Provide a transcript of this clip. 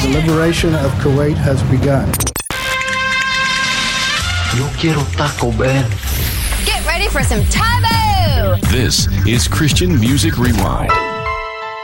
liberation of Kuwait has begun. Yo quiero Taco Bell. Get ready for some Taco! This is Christian Music Rewind.